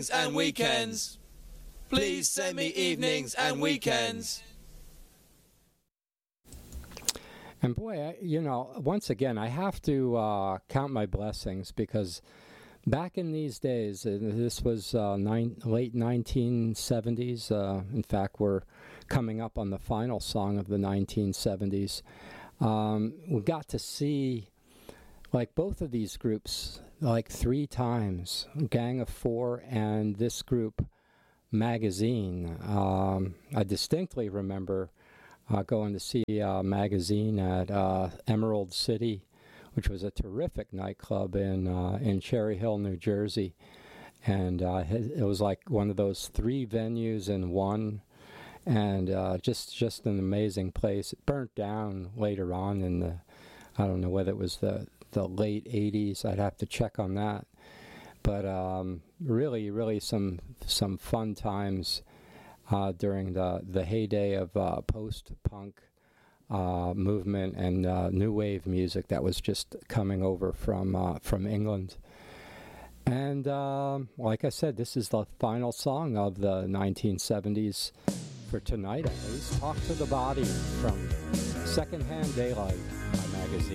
and weekends. Please send me evenings and weekends. And boy, once again, I have to count my blessings, because back in these days, this was late 1970s. In fact, we're coming up on the final song of the 1970s. We got to see, like, both of these groups, like, 3 times, Gang of Four and this group, Magazine. I distinctly remember going to see Magazine at Emerald City, which was a terrific nightclub in Cherry Hill, New Jersey. And it was like one of those 3 venues in one, and just an amazing place. It burnt down later on in I don't know whether it was the late 80s. I'd have to check on that. But really some fun times during the heyday of post-punk movement and new wave music that was just coming over from England. And like I said, this is the final song of the 1970s for tonight, at least. Talk to the Body from Secondhand Daylight Magazine.